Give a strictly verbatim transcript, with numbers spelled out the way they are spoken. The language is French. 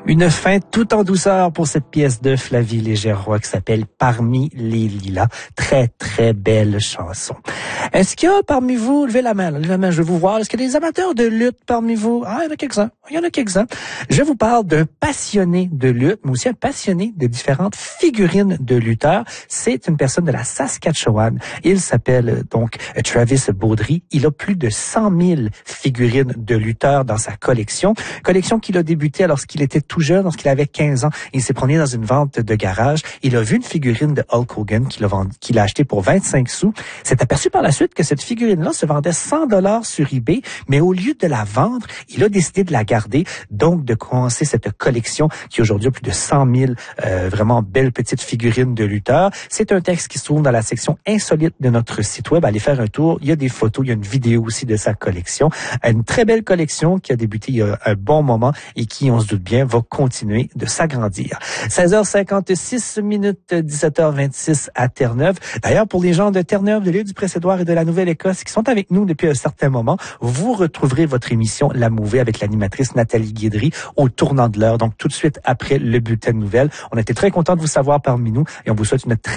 Une fin tout en douceur pour cette pièce de Flavie Léger-Roy qui s'appelle Parmi les lilas. Très, très belle chanson. Est-ce qu'il y a parmi vous, levez la main, là, levez la main, je vais vous voir. Est-ce qu'il y a des amateurs de lutte parmi vous? Ah, il y en a quelques-uns. Il y en a quelques-uns. Je vous parle d'un passionné de lutte, mais aussi un passionné de différentes figurines de lutteurs. C'est une personne de la Saskatchewan. Il s'appelle donc Travis Baudry. Il a plus de cent mille figurines de lutteurs dans sa collection. Collection qu'il a débuté lorsqu'il était tout jeune, lorsqu'il avait quinze ans. Il s'est promené dans une vente de garage. Il a vu une figurine de Hulk Hogan qu'il a, vendu, qu'il a acheté pour vingt-cinq sous. S'est aperçu par la suite que cette figurine-là se vendait cent dollars sur eBay, mais au lieu de la vendre, il a décidé de la garder, donc de commencer cette collection qui aujourd'hui a plus de cent mille euh, vraiment belles petites figurines de lutteurs. C'est un texte qui se trouve dans la section insolite de notre site web. Allez faire un tour. Il y a des photos, il y a une vidéo aussi de sa collection. Une très belle collection qui a débuté il y a un bon moment et qui, on se doute bien, va continuer de s'agrandir. seize heures cinquante-six minutes, dix-sept heures vingt-six à Terre-Neuve. D'ailleurs, pour les gens de Terre-Neuve, de l'île du Prince-Édouard et de la Nouvelle-Écosse qui sont avec nous depuis un certain moment, vous retrouverez votre émission La Mouvée avec l'animatrice Nathalie Guidry au tournant de l'heure. Donc, tout de suite après le bulletin de nouvelles. On était très contents de vous savoir parmi nous et on vous souhaite une très